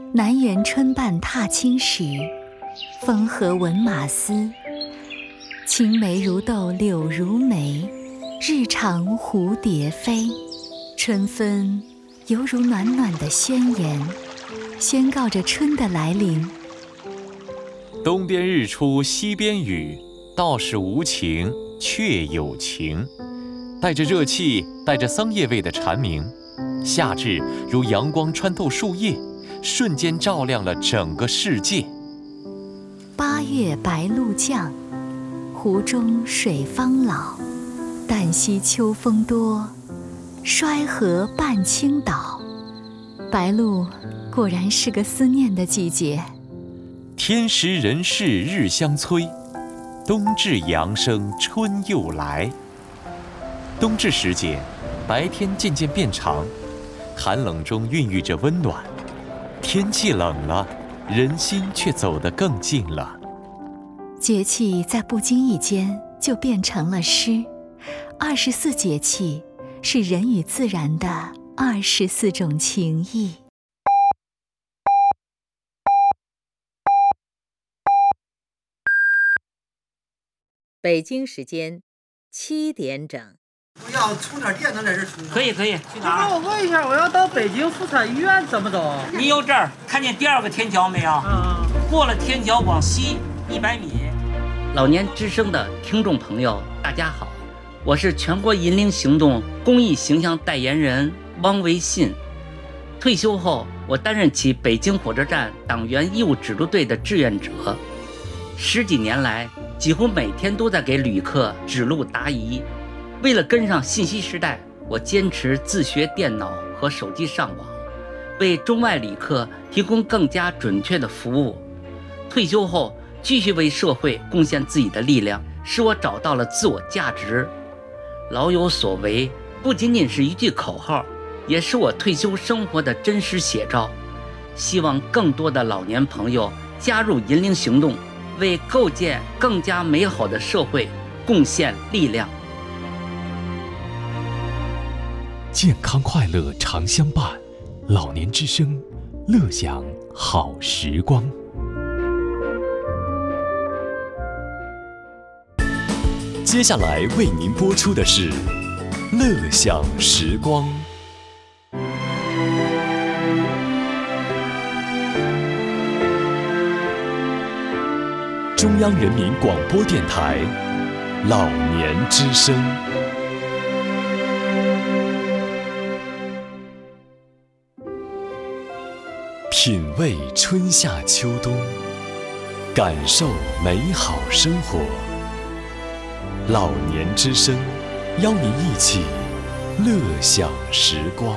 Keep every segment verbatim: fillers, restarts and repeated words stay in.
南园春半踏青时，风和闻马嘶。青梅如豆柳如眉，日长蝴蝶飞。春分犹如暖暖的宣言，宣告着春的来临。 东边日出西边雨，道是无晴却有晴。带着热气，带着桑叶味的蝉鸣，夏至如阳光穿透树叶，瞬间照亮了整个世界。 八月白露降，湖中水方老。旦夕秋风多，衰河半倾倒。白露果然是个思念的季节。 天时人事日相催，冬至阳生春又来。冬至时节，白天渐渐变长，寒冷中孕育着温暖。天气冷了，人心却走得更近了。 节气在不经意间就变成了诗。二十四节气是人与自然的二十四种情谊。 北京时间七点整。 我要充点电能在这充。 可以可以，去哪儿？ 我问一下，我要到北京妇产医院怎么走？ 你有这儿看见第二个天桥没有？ 嗯， 过了天桥往西一百米。 老年之声的听众朋友，大家好，我是全国银龄行动公益形象代言人汪维信。退休后，我担任起北京火车站党员义务指路队的志愿者，十几年来，几乎每天都在给旅客指路答疑。为了跟上信息时代，我坚持自学电脑和手机上网，为中外旅客提供更加准确的服务。退休后，继续为社会贡献自己的力量，使我找到了自我价值。老有所为不仅仅是一句口号，也是我退休生活的真实写照。希望更多的老年朋友加入银龄行动，为构建更加美好的社会贡献力量。 健康快乐常相伴，老年之声，乐享好时光。接下来为您播出的是乐享时光。中央人民广播电台老年之声。品味春夏秋冬，感受美好生活。老年之声，邀您一起乐享时光。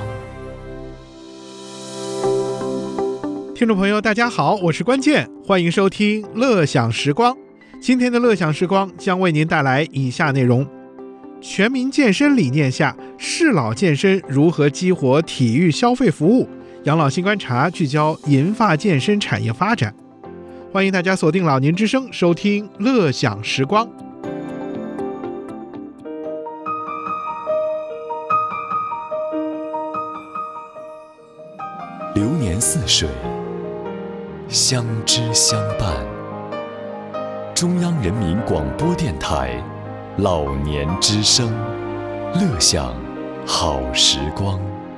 听众朋友大家好，我是关键，欢迎收听乐享时光。今天的乐享时光将为您带来以下内容：全民健身理念下，适老健身如何激活体育消费服务？养老新观察聚焦银发健身产业发展。欢迎大家锁定老年之声，收听乐享时光。 流年似水，相知相伴。中央人民广播电台老年之声，乐享好时光。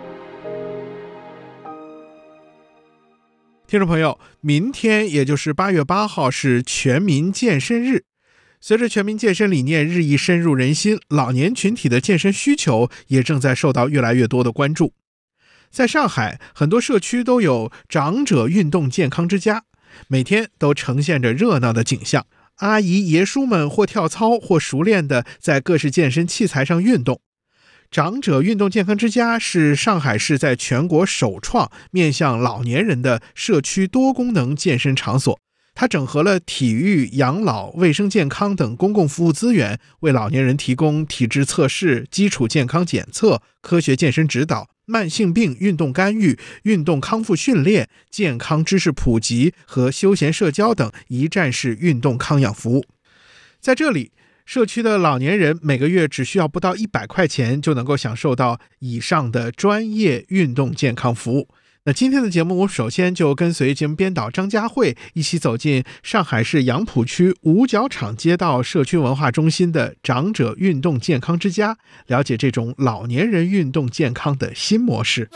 听众朋友，明天也就是八月八号是全民健身日。随着全民健身理念日益深入人心，老年群体的健身需求也正在受到越来越多的关注。在上海，很多社区都有长者运动健康之家，每天都呈现着热闹的景象。阿姨爷叔们或跳操或熟练地在各式健身器材上运动。长者运动健康之家是上海市在全国首创面向老年人的社区多功能健身场所。它整合了体育、养老、卫生健康等公共服务资源，为老年人提供体质测试、基础健康检测、科学健身指导、慢性病运动干预、运动康复训练、健康知识普及和休闲社交等一站式运动康养服务。在这里，社区的老年人每个月只需要不到一百块钱就能够享受到以上的专业运动健康服务。 那今天的节目，我首先就跟随节目编导张佳慧一起走进上海市杨浦区五角场街道社区文化中心的长者运动健康之家，了解这种老年人运动健康的新模式。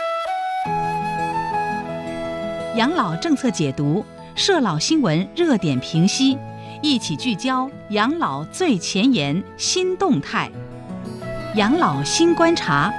养老政策解读，社老新闻热点评析，一起聚焦养老最前沿新动态，养老新观察。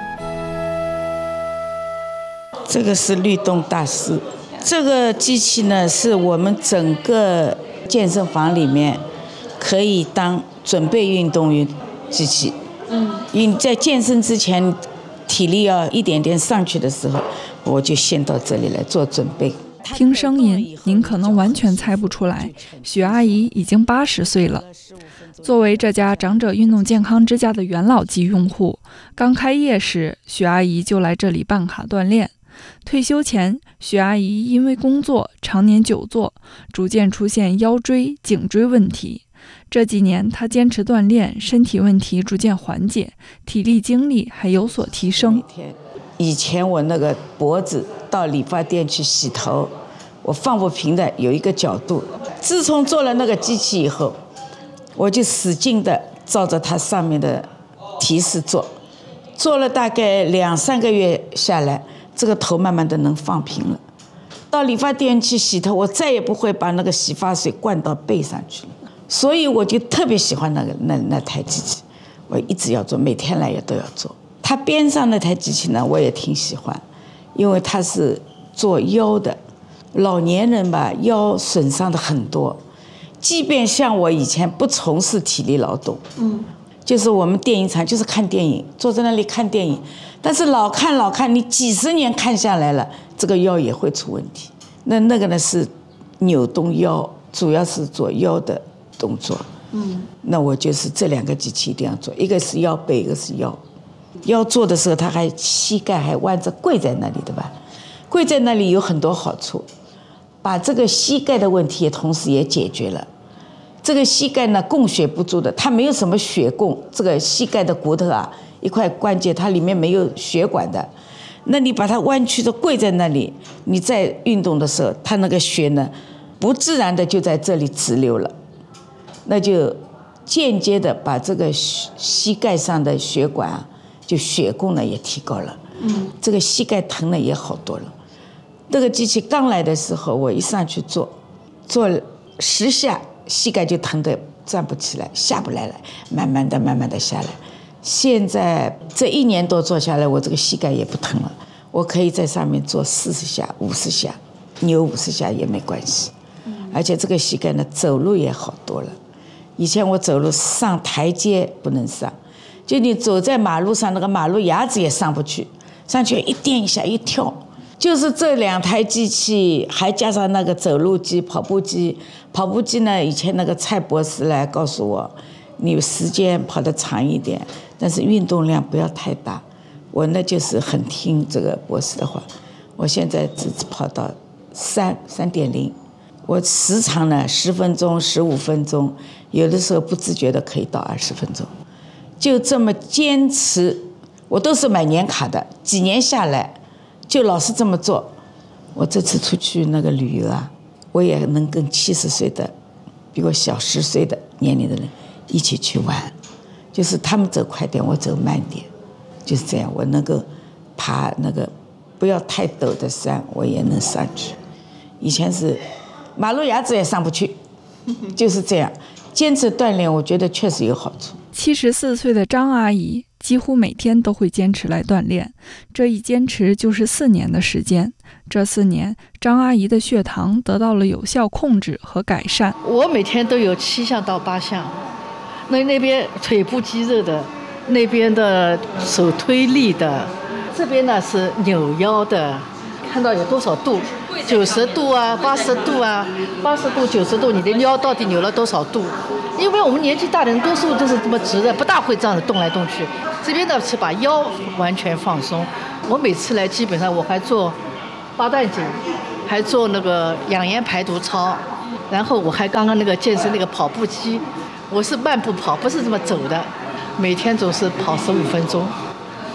这个是律动大师，这个机器呢是我们整个健身房里面可以当准备运动员机器。嗯，你在健身之前体力要一点点上去的时候，我就先到这里来做准备。 听声音，您可能完全猜不出来，许阿姨已经八十岁了。作为这家长者运动健康之家的元老级用户，刚开业时，许阿姨就来这里办卡锻炼。退休前，许阿姨因为工作常年久坐，逐渐出现腰椎、颈椎问题。这几年，她坚持锻炼，身体问题逐渐缓解，体力精力还有所提升。 以前我那个脖子到理发店去洗头，我放不平的有一个角度。自从做了那个机器以后，我就使劲的照着它上面的提示做，做了大概两三个月下来，这个头慢慢的能放平了。到理发店去洗头，我再也不会把那个洗发水灌到背上去了。所以我就特别喜欢那个那那台机器，我一直要做，每天来也都要做。它边上那台机器呢，我也挺喜欢，因为它是做腰的。老年人吧，腰损伤的很多，即便像我以前不从事体力劳动，嗯，就是我们电影厂就是看电影，坐在那里看电影，但是老看老看，你几十年看下来了，这个腰也会出问题。那那个呢是扭动腰，主要是做腰的动作。嗯，那我就是这两个机器一定要做，一个是腰背，一个是腰。腰做的时候，他还膝盖还弯着跪在那里的吧？跪在那里有很多好处，把这个膝盖的问题同时也解决了。这个膝盖呢供血不足的，它没有什么血供，这个膝盖的骨头啊，一块关节它里面没有血管的，那你把它弯曲着跪在那里，你在运动的时候，它那个血呢不自然的就在这里直流了，那就间接的把这个膝盖上的血管啊，就血供呢也提高了，嗯，这个膝盖疼呢也好多了。这个机器刚来的时候，我一上去做，做十下，膝盖就疼得站不起来，下不来了，慢慢的、慢慢的下来。现在这一年多做下来，我这个膝盖也不疼了，我可以在上面做四十下、五十下，扭五十下也没关系。而且这个膝盖呢，走路也好多了。以前我走路上台阶不能上，就你走在马路上，那个马路牙子也上不去，上去一颠一下一跳。就是这两台机器，还加上那个走路机、跑步机。跑步机呢，以前那个蔡博士来告诉我，你时间跑得长一点，但是运动量不要太大。我呢就是很听这个博士的话，我现在只跑到三三点零，我时长呢十分钟、十五分钟，有的时候不自觉的可以到二十分钟，就这么坚持。我都是买年卡的，几年下来。就老是这么做，我这次出去那个旅游啊，我也能跟七十岁的、比我小十岁的年龄的人一起去玩，就是他们走快点，我走慢点，就是这样，我能够爬那个不要太陡的山，我也能上去。以前是马路牙子也上不去，就是这样，坚持锻炼，我觉得确实有好处。 七十四岁的张阿姨几乎每天都会坚持来锻炼，这一坚持就是四年的时间。这四年，张阿姨的血糖得到了有效控制和改善。 我每天都有七项到八项，那那边腿部肌肉的，那边的手推力的，这边呢是扭腰的，看到有多少度，九十度啊，八十度啊，八十度、九十度，你的腰到底扭了多少度？因为我们年纪大的人多数都是这么直的，不大会这样子动来动去。这边呢是把腰完全放松。我每次来基本上我还做八段锦，还做那个养颜排毒操，然后我还刚刚那个健身那个跑步机，我是慢步跑，不是这么走的，每天总是跑十五分钟。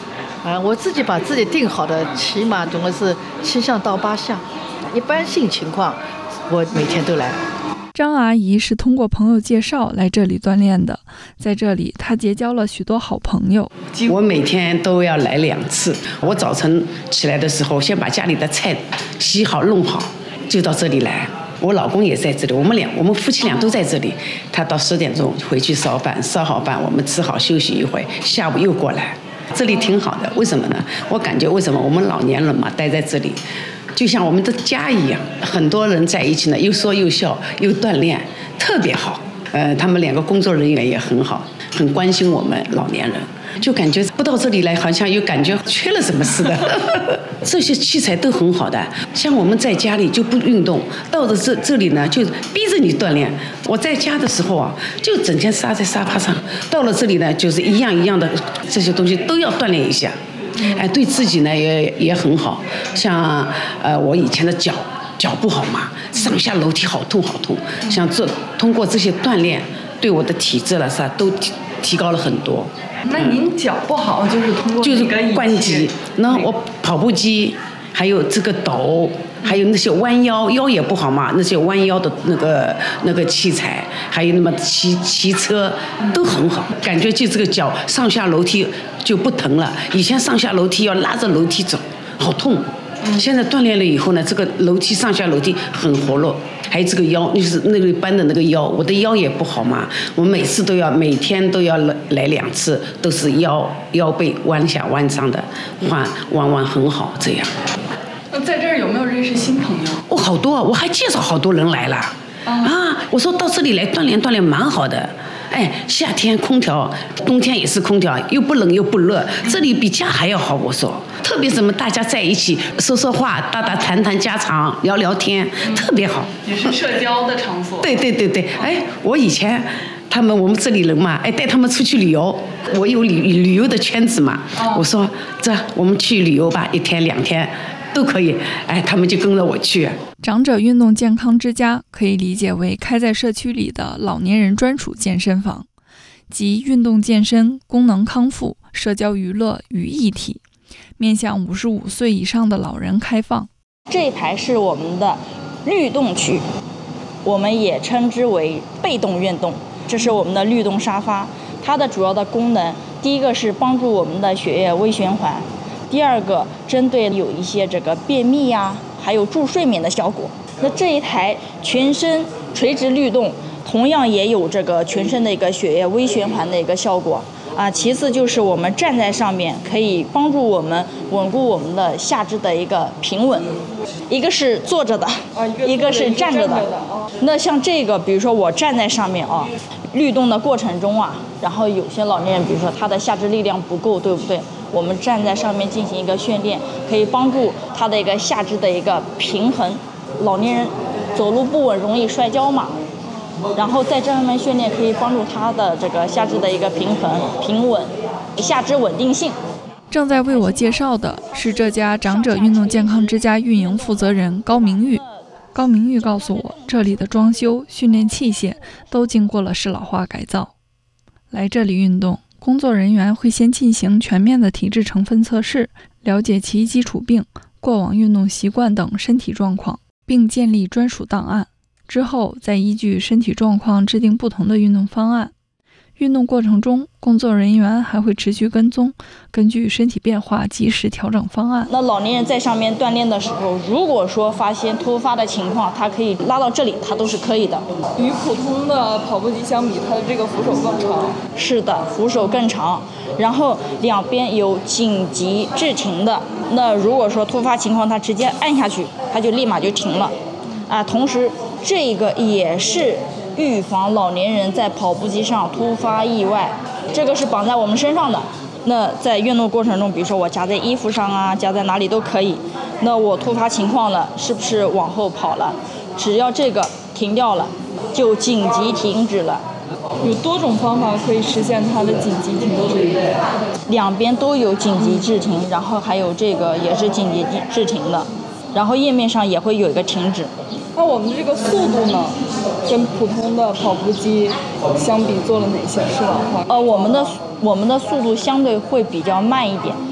啊，我自己把自己定好的，起码总共是七项到八项。一般性情况，我每天都来。 张阿姨是通过朋友介绍来这里锻炼的，在这里她结交了许多好朋友。 我每天都要来两次。我早晨起来的时候，先把家里的菜洗好弄好，就到这里来。我老公也在这里，我们俩我们夫妻俩都在这里。他到十点钟回去烧饭，烧好饭我们吃好休息一会，下午又过来。这里挺好的，为什么呢？我感觉为什么我们老年人嘛待在这里，就像我们的家一样，很多人在一起呢，又说又笑又锻炼，特别好。呃，他们两个工作人员也很好，很关心我们老年人，就感觉不到这里来好像又感觉缺了什么似的。这些器材都很好的，像我们在家里就不运动，到了这这里呢就逼着你锻炼。我在家的时候啊，就整天撒在沙发上，到了这里呢就是一样一样的这些东西都要锻炼一下。哎，对自己呢也也很好。像呃我以前的脚脚不好嘛，上下楼梯好痛好痛。像这通过这些锻炼，对我的体质了啥都提提高了很多。 那您脚不好就是通过就是关节，那我跑步机，还有这个斗，还有那些弯腰腰也不好嘛，那些弯腰的那个那个器材，还有那么骑骑车都很好，感觉就这个脚上下楼梯就不疼了。以前上下楼梯要拉着楼梯走，好痛。现在锻炼了以后呢，这个楼梯上下楼梯很活络。还有这个腰，就是那个搬的那个腰，我的腰也不好嘛，我每次都要每天都要来两次，都是腰腰背弯下弯上的，弯弯弯很好这样。 那在这儿有没有认识新朋友？ 哦，好多，我还介绍好多人来了。啊，我说到这里来锻炼锻炼蛮好的。哎，夏天空调，冬天也是空调，又不冷又不热，这里比家还要好。我说，特别什么大家在一起说说话，大大谈谈家常，聊聊天，特别好。 也是社交的场所。 对对对对，哎，我以前他们我们这里人嘛，哎，带他们出去旅游，我有旅旅游的圈子嘛，我说这我们去旅游吧，一天两天。都可以，哎，他们就跟着我去。 长者运动健康之家可以理解为开在社区里的老年人专属健身房，集运动健身、功能康复、社交娱乐于一体，面向五十五岁以上的老人开放。 这一排是我们的律动区，我们也称之为被动运动。这是我们的律动沙发，它的主要的功能，第一个是帮助我们的血液微循环。第二个，针对有一些这个便秘呀、啊，还有助睡眠的效果。那这一台全身垂直律动，同样也有这个全身的一个血液微循环的一个效果啊。其次就是我们站在上面，可以帮助我们稳固我们的下肢的一个平稳。一个是坐着的，一个是站着的。那像这个，比如说我站在上面啊，律动的过程中啊，然后有些老年人，比如说他的下肢力量不够，对不对？我们站在上面进行一个训练，可以帮助他的一个下肢的一个平衡。老年人走路不稳，容易摔跤嘛，然后在这上面训练可以帮助他的这个下肢的一个平衡、平稳、下肢稳定性。 正在为我介绍的是这家长者运动健康之家运营负责人高明玉。高明玉告诉我，这里的装修、训练器械都经过了适老化改造。来这里运动，工作人员会先进行全面的体质成分测试，了解其基础病、过往运动习惯等身体状况，并建立专属档案。之后再依据身体状况制定不同的运动方案。运动过程中，工作人员还会持续跟踪，根据身体变化及时调整方案。 那老年人在上面锻炼的时候，如果说发现突发的情况，他可以拉到这里，他都是可以的。 与普通的跑步机相比，它的这个扶手更长。 是的，扶手更长，然后两边有紧急制停的。那如果说突发情况，他直接按下去，他就立马就停了。啊，同时这个也是预防老年人在跑步机上突发意外，这个是绑在我们身上的。那在运动过程中，比如说我夹在衣服上啊，夹在哪里都可以。那我突发情况了，是不是往后跑了？只要这个停掉了，就紧急停止了。 有多种方法可以实现它的紧急停止。 两边都有紧急制停，然后还有这个也是紧急制停的，然后页面上也会有一个停止。 那我们的这个速度呢，跟普通的跑步机相比做了哪些适老化？ 呃，我们的我们的速度相对会比较慢一点，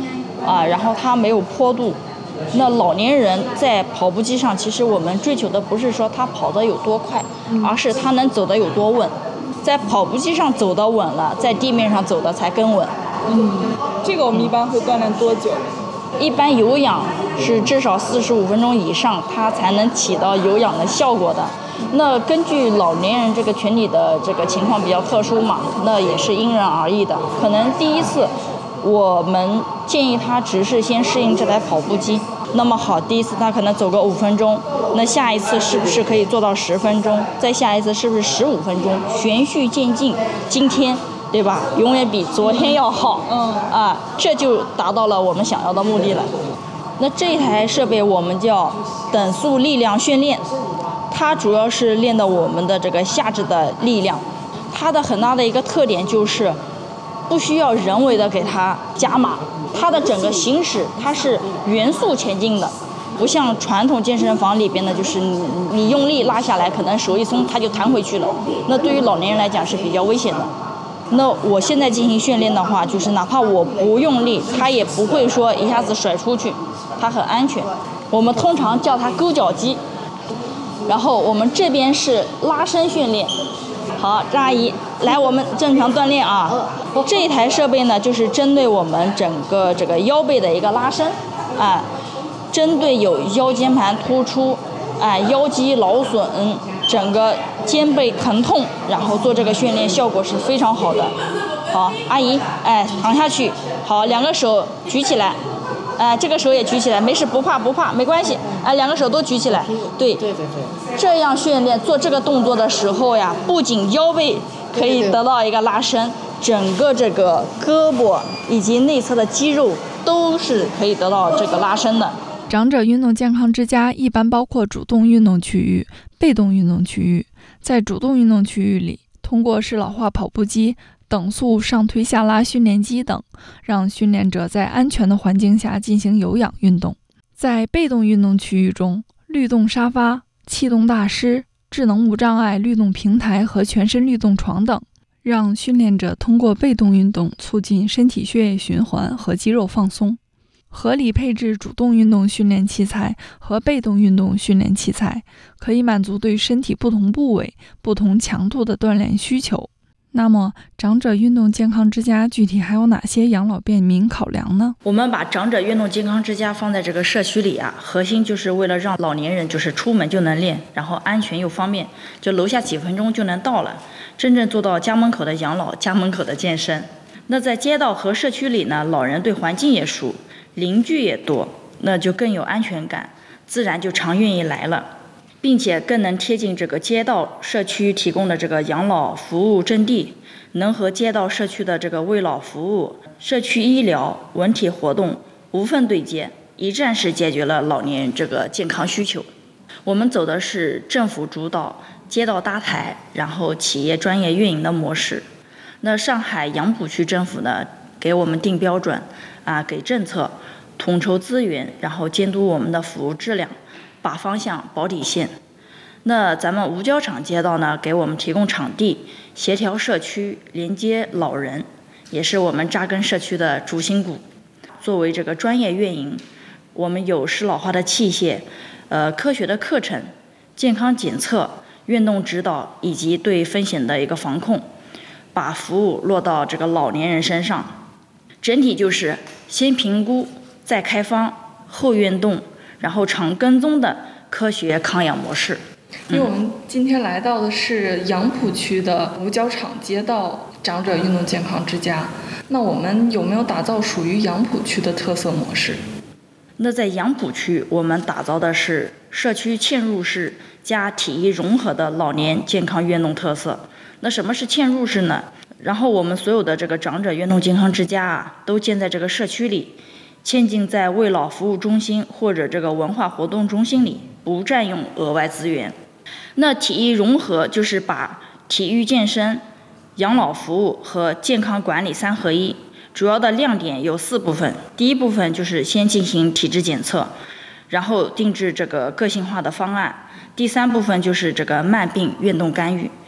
啊，然后它没有坡度。那老年人在跑步机上，其实我们追求的不是说他跑得有多快，而是他能走得有多稳。在跑步机上走得稳了，在地面上走的才更稳。 嗯，这个我们一般会锻炼多久？ 一般有氧是至少四十五分钟以上，它才能起到有氧的效果的。那根据老年人这个群体的这个情况比较特殊嘛，那也是因人而异的。可能第一次我们建议他只是先适应这台跑步机，那么好，第一次他可能走个五分钟，那下一次是不是可以做到十分钟？再下一次是不是十五分钟？循序渐进，今天对吧？永远比昨天要好。嗯啊，这就达到了我们想要的目的了。那这一台设备我们叫等速力量训练，它主要是练的我们的这个下肢的力量。它的很大的一个特点就是不需要人为的给它加码，它的整个行驶它是匀速前进的，不像传统健身房里边的，就是你你用力拉下来，可能手一松它就弹回去了。那对于老年人来讲是比较危险的。那我现在进行训练的话，就是哪怕我不用力，它也不会说一下子甩出去，它很安全。我们通常叫它勾脚肌。然后我们这边是拉伸训练。好，张阿姨，来我们正常锻炼啊。这一台设备呢，就是针对我们整个这个腰背的一个拉伸，啊，针对有腰间盘突出，啊，腰肌劳损，整个肩背疼痛，然后做这个训练效果是非常好的。好，阿姨，哎，躺下去，好，两个手举起来。哎，这个手也举起来，没事，不怕不怕，没关系。哎，两个手都举起来，对，对对对。这样训练做这个动作的时候呀，不仅腰背可以得到一个拉伸，整个这个胳膊以及内侧的肌肉都是可以得到这个拉伸的。 长者运动健康之家一般包括主动运动区域、被动运动区域。在主动运动区域里，通过适老化跑步机、等速上推下拉训练机等，让训练者在安全的环境下进行有氧运动。在被动运动区域中，律动沙发、气动大师、智能无障碍律动平台和全身律动床等，让训练者通过被动运动促进身体血液循环和肌肉放松。合理配置主动运动训练器材和被动运动训练器材，可以满足对身体不同部位、不同强度的锻炼需求。那么，长者运动健康之家具体还有哪些养老便民考量呢？ 我们把长者运动健康之家放在这个社区里啊，核心就是为了让老年人就是出门就能练，然后安全又方便，就楼下几分钟就能到了，真正做到家门口的养老，家门口的健身。那在街道和社区里呢，老人对环境也熟，邻居也多，那就更有安全感，自然就常愿意来了。并且更能贴近这个街道社区提供的这个养老服务阵地，能和街道社区的这个慰老服务、社区医疗、文体活动无缝对接，一站式解决了老年人这个健康需求。我们走的是政府主导、街道搭台，然后企业专业运营的模式。那上海杨浦区政府呢，给我们定标准，啊，给政策，统筹资源，然后监督我们的服务质量。把方向保底线。那咱们五角场街道呢，给我们提供场地，协调社区，连接老人，也是我们扎根社区的主心骨。作为这个专业运营，我们有适老化的器械，呃，科学的课程，健康检测、运动指导以及对风险的一个防控，把服务落到这个老年人身上。整体就是先评估，再开方，后运动。然后常跟踪的科学抗氧模式。 因为我们今天来到的是杨浦区的五角场街道长者运动健康之家，那我们有没有打造属于杨浦区的特色模式？ 那在杨浦区，我们打造的是社区嵌入式加体育融合的老年健康运动特色。那什么是嵌入式呢？然后我们所有的这个长者运动健康之家啊，都建在这个社区里。嵌进在慰老服务中心或者这个文化活动中心里，不占用额外资源。那体育融合就是把体育健身、养老服务和健康管理三合一。主要的亮点有四部分。第一部分就是先进行体质检测，然后定制这个个性化的方案。第三部分就是这个慢病运动干预。